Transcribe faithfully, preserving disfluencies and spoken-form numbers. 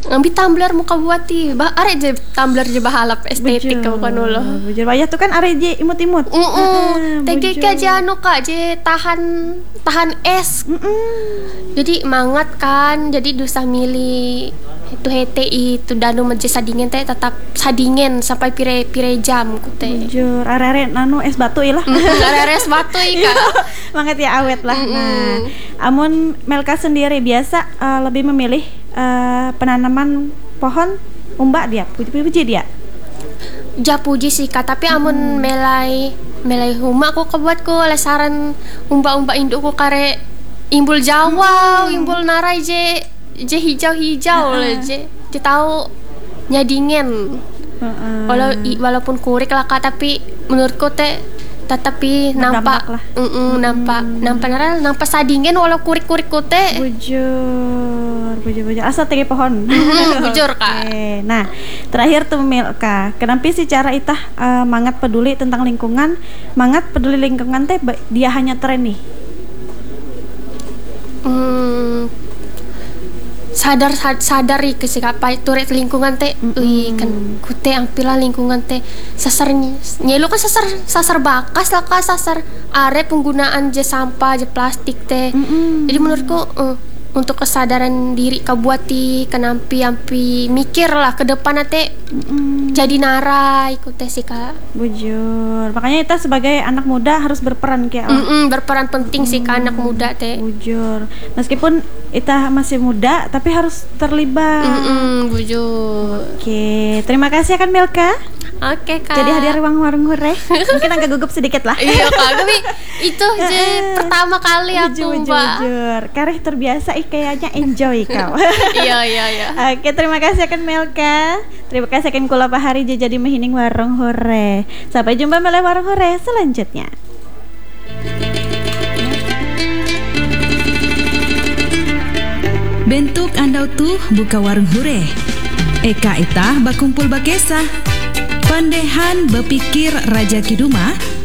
ngambil tumbler muka buati bah are je tumbler je bahalap estetik kau kan ulah bujur wayah tuh kan are je imut-imut heeh tege aja anu kak je tahan tahan es mm-mm. Jadi mangat kan jadi dosa milih itu hete itu danu menje sadingen teh tetap sadingen sampai pire pire jam ku teh bujur are-are nanu es batu ilah are-are es batu ika mangat ya awet lah mm-mm. Nah amun Melka sendiri biasa uh, lebih memilih uh, penanaman pohon umbak dia puji-puji dia ja puji sih kak tapi amun hmm. melai melai huma aku kebuat ku lesaran umbak-umbak induk ku kare imbul Jawa hmm. imbul narai je je hijau-hijau uh-uh. je je tahu nyadingen uh-uh. Walau, walaupun kurik lah kak tapi menurutku teh tetapi nampak lah. Mm-mm, nampak hmm. nampak naral nampak sadingen walau kurik-kurik ku teh bujur bujur bujur asal tinggi pohon bujur kak. Okay. Nah terakhir tuh Melka kenapa sih cara itah uh, mangat peduli tentang lingkungan mangat peduli lingkungan teh dia hanya tren nih hmm, sadar sad, sadar ke sikapa turet lingkungan teh ui kan kute ampila lingkungan teh sasar nyelo kan sasar sasar bakas lah kak sasar are penggunaan je sampah je plastik teh jadi menurutku uh, untuk kesadaran diri kabuati kenampi ampi mikir lah ke depan nate mm. jadi nara ikut teh sih kak bujur makanya kita sebagai anak muda harus berperan kayak oh. berperan penting mm. sih kak anak muda teh bujur meskipun kita masih muda tapi harus terlibat Mm-mm, bujur oke terima kasih kan Melka. Oke kak. Jadi hadir Ruang Warung Hure. Mungkin agak gugup sedikit lah. Iya kak, tapi itu je pertama kali aku mbak. Jujur, kareh terbiasa ih kayaknya enjoy kau. Iya iya iya. Oke terima kasih akan Melka. Terima kasih akan kula Pak Hari jadi mehining Warung Hure. Sampai jumpa meleh Warung Hure selanjutnya. Bentuk andau tuh buka warung hure. Eka itah bakumpul bakesa. Pandehan bepikir Raja Kiduma